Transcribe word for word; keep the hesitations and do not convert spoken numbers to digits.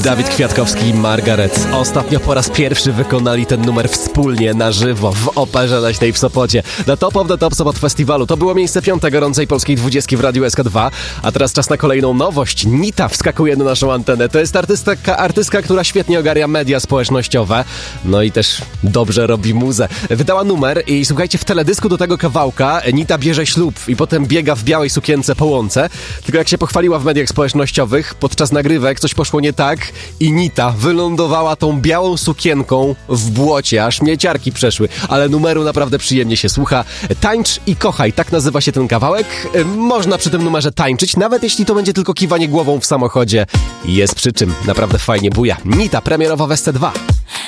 Dawid Kwiatkowski i Margaret ostatnio po raz pierwszy wykonali ten numer wspólnie na żywo w Operze Leśnej w Sopocie. Na Top of the Top Sopot Festiwalu. To było miejsce piąte gorącej polskiej dwudziestki w Radiu S K dwa. A teraz czas na kolejną nowość. Nita wskakuje na naszą antenę. To jest artystka, artystka, która świetnie ogarnia media społecznościowe. No i też dobrze robi muzę. Wydała numer i słuchajcie, w teledysku do tego kawałka Nita bierze ślub i potem biega w białej sukience po łące. Tylko jak się pochwaliła w mediach społecznościowych, podczas nagrywek coś poszło nie tak i Nita wylądowała tą białą sukienką w błocie, aż mieciarki przeszły, ale numeru naprawdę przyjemnie się słucha. Tańcz i kochaj, tak nazywa się ten kawałek. Można przy tym numerze tańczyć, nawet jeśli to będzie tylko kiwanie głową w samochodzie. Jest przy czym, naprawdę fajnie buja. Nita premierowa w S C dwa.